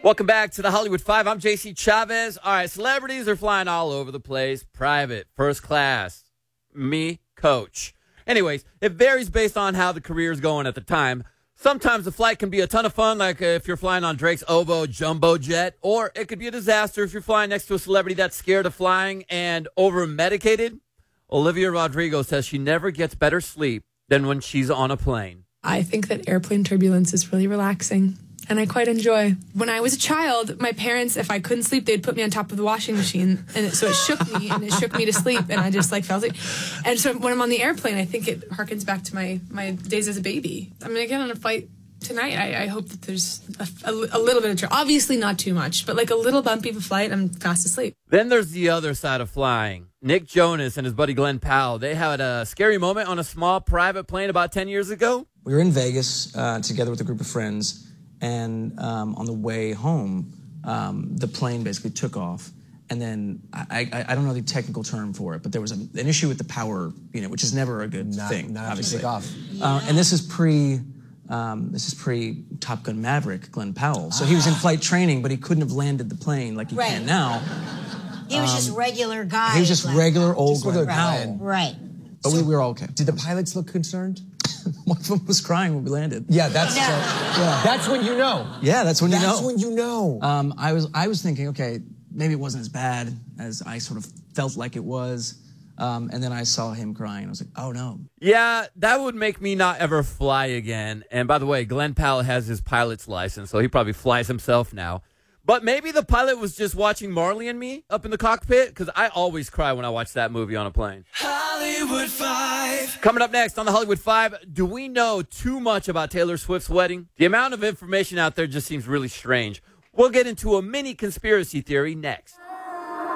Welcome back to the Hollywood Five. I'm JC Chavez. All right, celebrities are flying all over the place. Private, first class. Me, coach. Anyways, it varies based on how the career is going at the time. Sometimes the flight can be a ton of fun, like if you're flying on Drake's OVO jumbo jet, or it could be a disaster if you're flying next to a celebrity that's scared of flying and over-medicated. Olivia Rodrigo says she never gets better sleep than when she's on a plane. I think that airplane turbulence is really relaxing, and I quite enjoy. When I was a child, my parents, if I couldn't sleep, they'd put me on top of the washing machine, and so it shook me, and it shook me to sleep, and I just fell asleep. And so when I'm on the airplane, I think it harkens back to my days as a baby. I'm going to get on a flight tonight. I hope that there's a little bit of trouble. Obviously not too much, but a little bumpy of a flight, I'm fast asleep. Then there's the other side of flying. Nick Jonas and his buddy Glenn Powell, they had a scary moment on a small private plane about 10 years ago. We were in Vegas together with a group of friends, and on the way home, the plane basically took off. And then, I don't know the technical term for it, but there was an issue with the power unit, which is never a good thing, obviously. Take off. And this is pre Top Gun Maverick, Glenn Powell. So he was in flight training, but he couldn't have landed the plane like he can now. He was just regular guy. He was just regular old Glenn Powell. Right. But we were all okay. Did the pilots look concerned? One of them was crying when we landed. Yeah, that's when you know. Yeah, that's when you know. That's when you know. I was thinking, okay, maybe it wasn't as bad as I sort of felt like it was. And then I saw him crying, and I was like, oh, no. Yeah, that would make me not ever fly again. And by the way, Glenn Powell has his pilot's license, so he probably flies himself now. But maybe the pilot was just watching Marley and Me up in the cockpit, because I always cry when I watch that movie on a plane. Hollywood Five. Coming up next on the Hollywood Five, do we know too much about Taylor Swift's wedding? The amount of information out there just seems really strange. We'll get into a mini conspiracy theory next.